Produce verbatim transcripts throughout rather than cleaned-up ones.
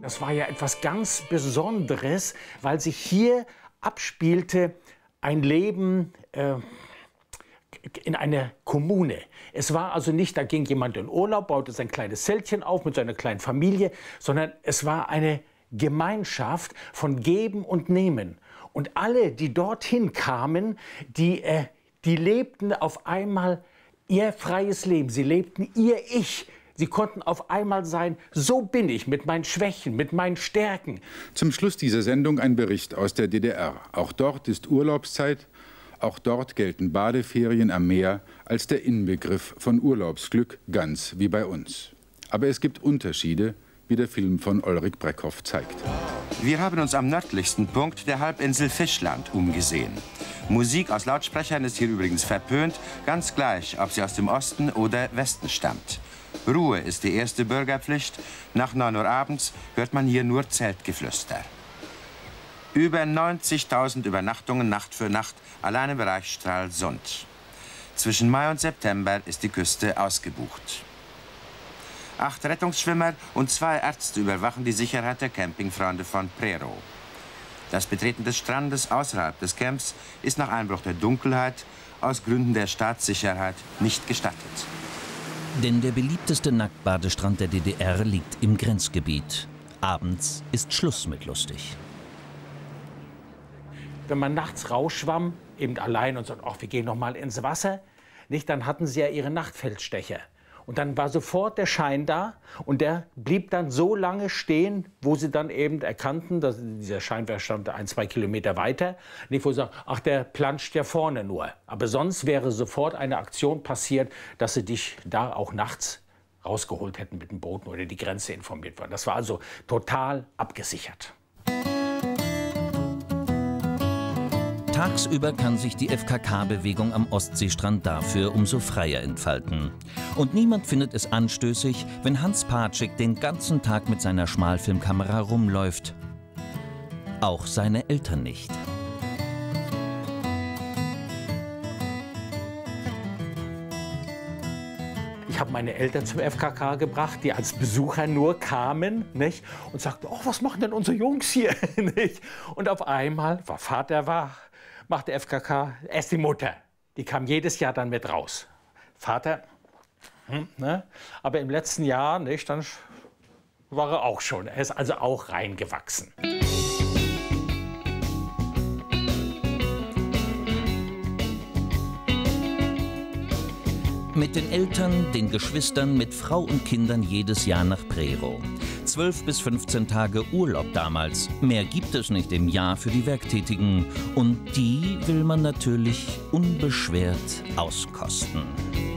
Das war ja etwas ganz Besonderes, weil sich hier abspielte ein Leben äh, in einer Kommune. Es war also nicht, da ging jemand in Urlaub, baute sein kleines Zeltchen auf mit seiner kleinen Familie, sondern es war eine Gemeinschaft von Geben und Nehmen. Und alle, die dorthin kamen, die, äh, die lebten auf einmal ihr freies Leben. Sie lebten ihr Ich. Sie konnten auf einmal sein, so bin ich, mit meinen Schwächen, mit meinen Stärken. Zum Schluss dieser Sendung ein Bericht aus der D D R. Auch dort ist Urlaubszeit, auch dort gelten Badeferien am Meer als der Inbegriff von Urlaubsglück, ganz wie bei uns. Aber es gibt Unterschiede, wie der Film von Ulrich Breckhoff zeigt. Wir haben uns am nördlichsten Punkt der Halbinsel Fischland umgesehen. Musik aus Lautsprechern ist hier übrigens verpönt, ganz gleich, ob sie aus dem Osten oder Westen stammt. Ruhe ist die erste Bürgerpflicht. Nach neun Uhr abends hört man hier nur Zeltgeflüster. Über neunzigtausend Übernachtungen Nacht für Nacht allein im Bereich Stralsund. Zwischen Mai und September ist die Küste ausgebucht. Acht Rettungsschwimmer und zwei Ärzte überwachen die Sicherheit der Campingfreunde von Prerow. Das Betreten des Strandes außerhalb des Camps ist nach Einbruch der Dunkelheit aus Gründen der Staatssicherheit nicht gestattet. Denn der beliebteste Nacktbadestrand der D D R liegt im Grenzgebiet. Abends ist Schluss mit lustig. Wenn man nachts rausschwamm, eben allein und sagt, ach, wir gehen noch mal ins Wasser, nicht, dann hatten sie ja ihre Nachtfeldstecher. Und dann war sofort der Schein da und der blieb dann so lange stehen, wo sie dann eben erkannten, dass dieser Schein stand ein, zwei Kilometer weiter, nicht, wo sie sagen, ach, der planscht ja vorne nur. Aber sonst wäre sofort eine Aktion passiert, dass sie dich da auch nachts rausgeholt hätten mit dem Booten oder die Grenze informiert worden. Das war also total abgesichert. Tagsüber kann sich die F K K-Bewegung am Ostseestrand dafür umso freier entfalten. Und niemand findet es anstößig, wenn Hans Patschek den ganzen Tag mit seiner Schmalfilmkamera rumläuft. Auch seine Eltern nicht. Ich habe meine Eltern zum F K K gebracht, die als Besucher nur kamen, nicht? Und sagten, oh, was machen denn unsere Jungs hier? Nicht? Und auf einmal, war Vater war, machte F K K, erst die Mutter. Die kam jedes Jahr dann mit raus. Vater, hm, ne? Aber im letzten Jahr, nicht, dann war er auch schon. Er ist also auch reingewachsen. Mit den Eltern, den Geschwistern, mit Frau und Kindern jedes Jahr nach Prerow. zwölf bis fünfzehn Tage Urlaub damals. Mehr gibt es nicht im Jahr für die Werktätigen. Und die will man natürlich unbeschwert auskosten.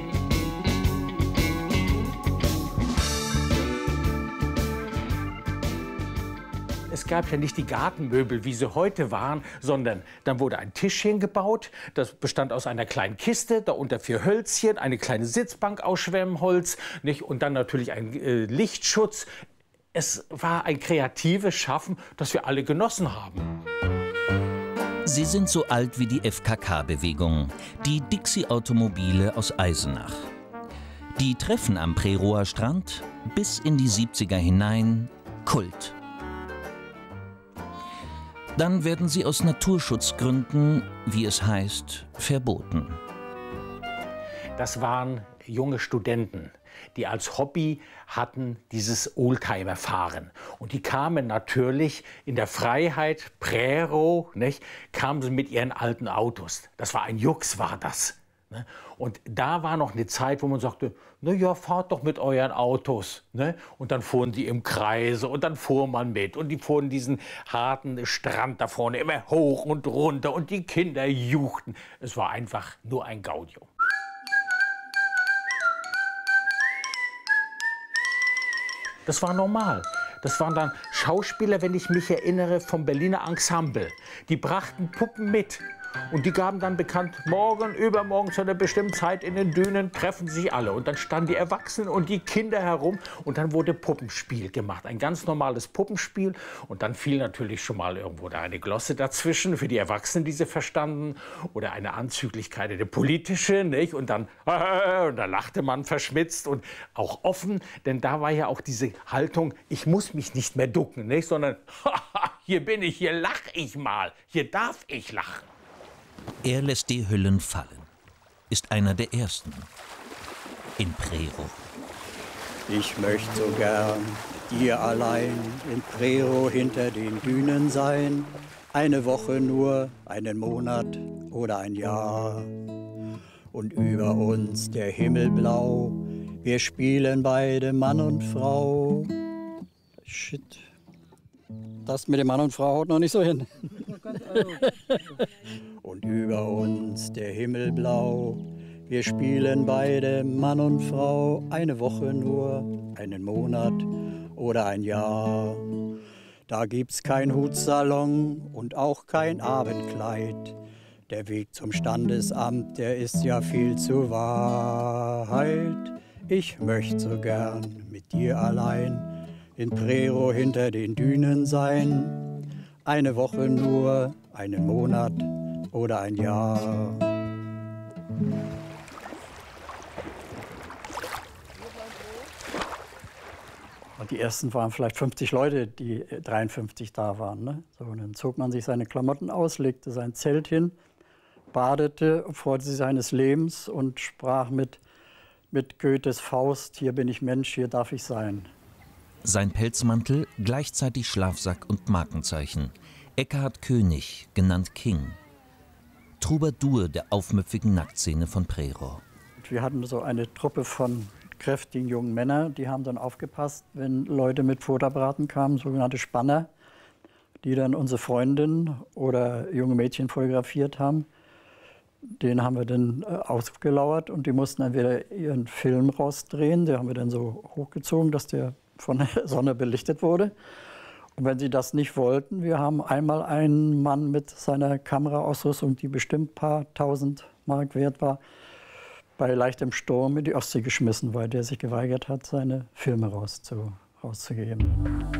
Es gab ja nicht die Gartenmöbel, wie sie heute waren, sondern dann wurde ein Tischchen gebaut. Das bestand aus einer kleinen Kiste, darunter vier Hölzchen, eine kleine Sitzbank aus Schwemmholz, nicht? Und dann natürlich ein äh, Lichtschutz. Es war ein kreatives Schaffen, das wir alle genossen haben. Sie sind so alt wie die F K K-Bewegung, die Dixie-Automobile aus Eisenach. Die Treffen am Prerower Strand bis in die siebziger hinein Kult. Dann werden sie aus Naturschutzgründen, wie es heißt, verboten. Das waren junge Studenten, die als Hobby hatten dieses Oldtimer-Fahren. Und die kamen natürlich in der Freiheit, Prerow, nicht, kamen sie mit ihren alten Autos. Das war ein Jux, war das. Ne? Und da war noch eine Zeit, wo man sagte, na ja, fahrt doch mit euren Autos. Ne? Und dann fuhren die im Kreise und dann fuhr man mit. Und die fuhren diesen harten Strand da vorne immer hoch und runter. Und die Kinder juchten. Es war einfach nur ein Gaudium. Das war normal. Das waren dann Schauspieler, wenn ich mich erinnere, vom Berliner Ensemble. Die brachten Puppen mit. Und die gaben dann bekannt, morgen, übermorgen zu einer bestimmten Zeit in den Dünen treffen sich alle. Und dann standen die Erwachsenen und die Kinder herum und dann wurde Puppenspiel gemacht. Ein ganz normales Puppenspiel. Und dann fiel natürlich schon mal irgendwo da eine Glosse dazwischen für die Erwachsenen, die sie verstanden. Oder eine Anzüglichkeit, eine politische, nicht? Und dann, äh, und da lachte man verschmitzt und auch offen. Denn da war ja auch diese Haltung, ich muss mich nicht mehr ducken, nicht? Sondern, hier bin ich, hier lach ich mal, hier darf ich lachen. Er lässt die Hüllen fallen, ist einer der Ersten in Prero. Ich möchte so gern dir allein in Prero hinter den Dünen sein. Eine Woche nur, einen Monat oder ein Jahr. Und über uns der Himmel blau, wir spielen beide Mann und Frau. Shit. Das mit dem Mann und Frau haut noch nicht so hin. Und über uns der Himmel blau, wir spielen beide Mann und Frau. Eine Woche nur, einen Monat oder ein Jahr. Da gibt's kein Hutsalon und auch kein Abendkleid. Der Weg zum Standesamt, der ist ja viel zu weit. Ich möchte so gern mit dir allein in Prero hinter den Dünen sein. Eine Woche nur, einen Monat oder ein Jahr. Und die ersten waren vielleicht fünfzig Leute, die dreiundfünfzig da waren. Ne? So, und dann zog man sich seine Klamotten aus, legte sein Zelt hin, badete, freute sich seines Lebens und sprach mit, mit Goethes Faust, hier bin ich Mensch, hier darf ich sein. Sein Pelzmantel, gleichzeitig Schlafsack und Markenzeichen. Eckhard König, genannt King. Troubadour der aufmüpfigen Nacktszene von Prero. Wir hatten so eine Truppe von kräftigen jungen Männern, die haben dann aufgepasst, wenn Leute mit Fotoapparaten kamen, sogenannte Spanner, die dann unsere Freundin oder junge Mädchen fotografiert haben. Den haben wir dann ausgelauert und die mussten dann wieder ihren Film rausdrehen. Den haben wir dann so hochgezogen, dass der von der Sonne belichtet wurde. Und wenn sie das nicht wollten, wir haben einmal einen Mann mit seiner Kameraausrüstung, die bestimmt ein paar tausend Mark wert war, bei leichtem Sturm in die Ostsee geschmissen, weil der sich geweigert hat, seine Filme rauszu, rauszugeben.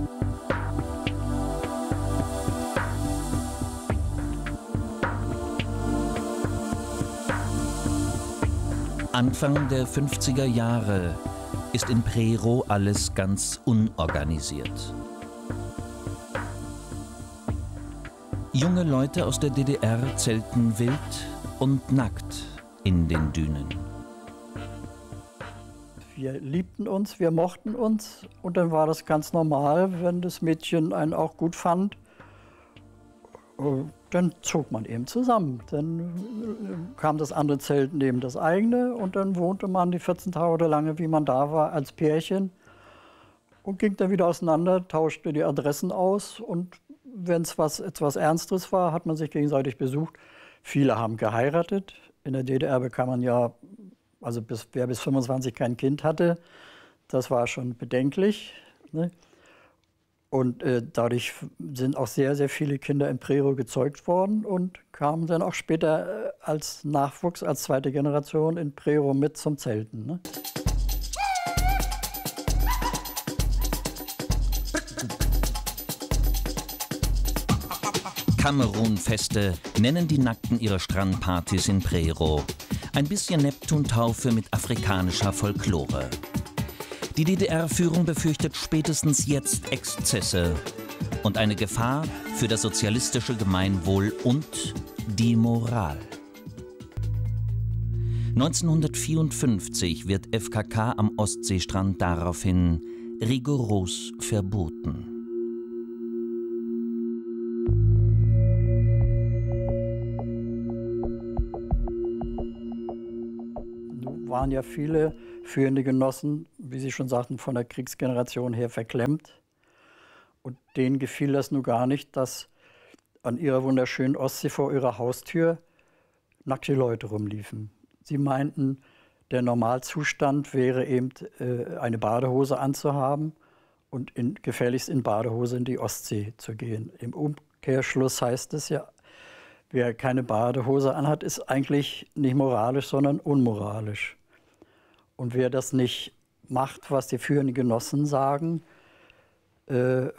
Anfang der fünfziger Jahre ist in Prero alles ganz unorganisiert. Junge Leute aus der D D R zelten wild und nackt in den Dünen. Wir liebten uns, wir mochten uns und dann war das ganz normal, wenn das Mädchen einen auch gut fand, dann zog man eben zusammen. Dann kam das andere Zelt neben das eigene und dann wohnte man die vierzehn Tage oder lange, wie man da war, als Pärchen und ging dann wieder auseinander, tauschte die Adressen aus und wenn es was etwas Ernstes war, hat man sich gegenseitig besucht. Viele haben geheiratet. In der D D R bekam man ja, also bis, wer bis fünfundzwanzig kein Kind hatte, das war schon bedenklich. Ne? Und äh, dadurch sind auch sehr, sehr viele Kinder in Prero gezeugt worden und kamen dann auch später äh, als Nachwuchs, als zweite Generation in Prero mit zum Zelten. Ne? Kamerun-Feste nennen die Nackten ihre Strandpartys in Prero. Ein bisschen Neptuntaufe mit afrikanischer Folklore. Die D D R-Führung befürchtet spätestens jetzt Exzesse und eine Gefahr für das sozialistische Gemeinwohl und die Moral. neunzehnhundertvierundfünfzig wird F K K am Ostseestrand daraufhin rigoros verboten. Waren ja viele führende Genossen, wie Sie schon sagten, von der Kriegsgeneration her verklemmt. Und denen gefiel das nun gar nicht, dass an ihrer wunderschönen Ostsee vor ihrer Haustür nackte Leute rumliefen. Sie meinten, der Normalzustand wäre eben äh, eine Badehose anzuhaben und in, gefährlichst in Badehose in die Ostsee zu gehen. Im Umkehrschluss heißt es ja, wer keine Badehose anhat, ist eigentlich nicht moralisch, sondern unmoralisch. Und wer das nicht macht, was die führenden Genossen sagen, äh,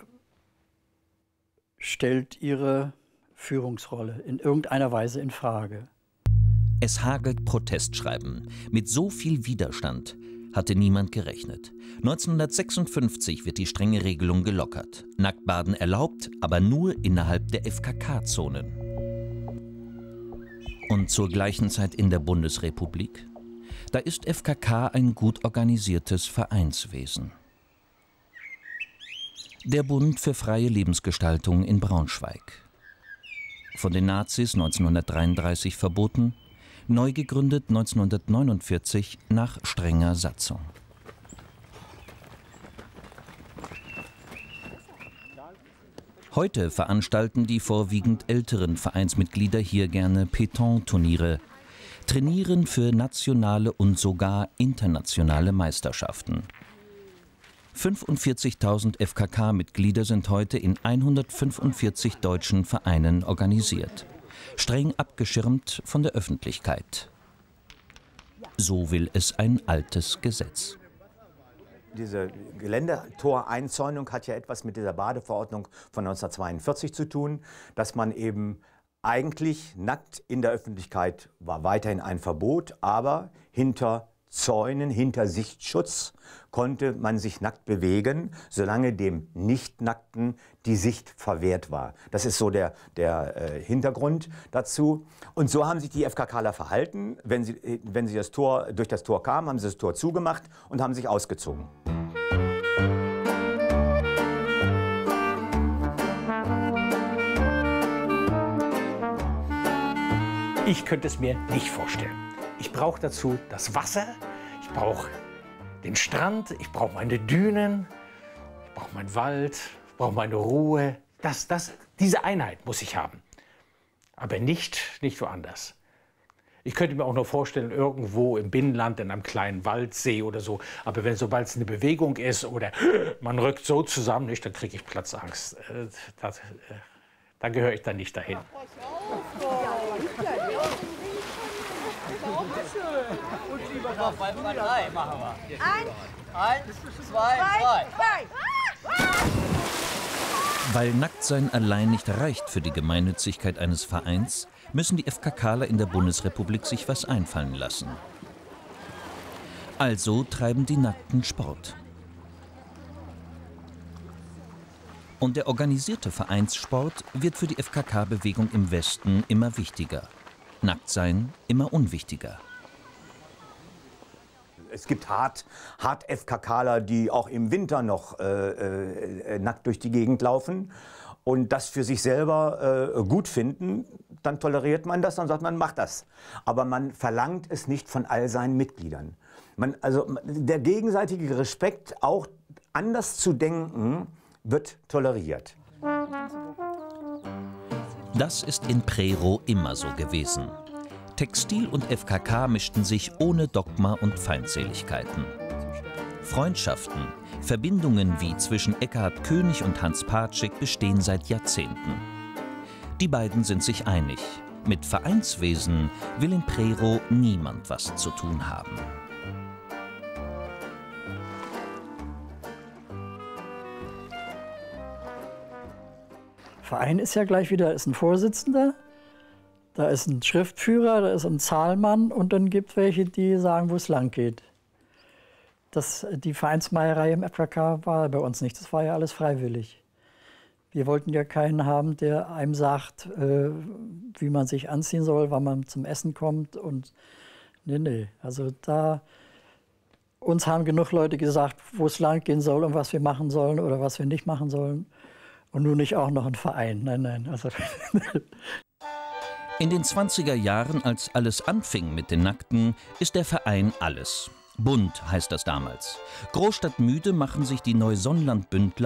stellt ihre Führungsrolle in irgendeiner Weise in Frage. Es hagelt Protestschreiben. Mit so viel Widerstand hatte niemand gerechnet. neunzehnhundertsechsundfünfzig wird die strenge Regelung gelockert. Nacktbaden erlaubt, aber nur innerhalb der F K K-Zonen. Und zur gleichen Zeit in der Bundesrepublik? Da ist F K K ein gut organisiertes Vereinswesen. Der Bund für freie Lebensgestaltung in Braunschweig. Von den Nazis neunzehnhundertdreiunddreißig verboten, neu gegründet neunzehnhundertneunundvierzig nach strenger Satzung. Heute veranstalten die vorwiegend älteren Vereinsmitglieder hier gerne Pétanque-Turniere, trainieren für nationale und sogar internationale Meisterschaften. fünfundvierzigtausend F K K-Mitglieder sind heute in hundertfünfundvierzig deutschen Vereinen organisiert, streng abgeschirmt von der Öffentlichkeit. So will es ein altes Gesetz. Diese Geländetoreinzäunung hat ja etwas mit dieser Badeverordnung von neunzehnhundertzweiundvierzig zu tun, dass man eben eigentlich nackt in der Öffentlichkeit war weiterhin ein Verbot, aber hinter Zäunen, hinter Sichtschutz konnte man sich nackt bewegen, solange dem Nicht-Nackten die Sicht verwehrt war. Das ist so der, der äh, Hintergrund dazu. Und so haben sich die FKKler verhalten. Wenn sie, wenn sie das Tor, durch das Tor kamen, haben sie das Tor zugemacht und haben sich ausgezogen. Ich könnte es mir nicht vorstellen. Ich brauche dazu das Wasser, ich brauche den Strand, ich brauche meine Dünen, ich brauche meinen Wald, ich brauche meine Ruhe. Das, das, diese Einheit muss ich haben, aber nicht, nicht woanders. Ich könnte mir auch noch vorstellen, irgendwo im Binnenland, in einem kleinen Waldsee oder so. Aber wenn sobald es eine Bewegung ist oder man rückt so zusammen, nicht, dann kriege ich Platzangst. Das, da gehöre ich dann nicht dahin. Eins, zwei, drei. Weil Nacktsein allein nicht reicht für die Gemeinnützigkeit eines Vereins, müssen die FKKler in der Bundesrepublik sich was einfallen lassen. Also treiben die Nackten Sport. Und der organisierte Vereinssport wird für die F K K-Bewegung im Westen immer wichtiger. Nacktsein immer unwichtiger. Es gibt hart, hart FKKler, die auch im Winter noch äh, äh, nackt durch die Gegend laufen und das für sich selber äh, gut finden. Dann toleriert man das, dann sagt man, macht das. Aber man verlangt es nicht von all seinen Mitgliedern. Man, also der gegenseitige Respekt, auch anders zu denken, wird toleriert. Das ist in Prerow immer so gewesen. Textil und F K K mischten sich ohne Dogma und Feindseligkeiten. Freundschaften, Verbindungen wie zwischen Eckhard König und Hans Patschek bestehen seit Jahrzehnten. Die beiden sind sich einig. Mit Vereinswesen will in Prerow niemand was zu tun haben. Verein ist ja gleich wieder, ist ein Vorsitzender, da ist ein Schriftführer, da ist ein Zahlmann und dann gibt es welche, die sagen, wo es lang geht. Das, die Vereinsmeierei im F K K war bei uns nicht, das war ja alles freiwillig. Wir wollten ja keinen haben, der einem sagt, äh, wie man sich anziehen soll, wann man zum Essen kommt und nee, nee. Also da, uns haben genug Leute gesagt, wo es lang gehen soll und was wir machen sollen oder was wir nicht machen sollen. Und nun nicht auch noch ein Verein, nein, nein. Also in den zwanziger Jahren, als alles anfing mit den Nackten, ist der Verein alles. Bund heißt das damals. Großstadtmüde machen sich die Neusonnland-Bündler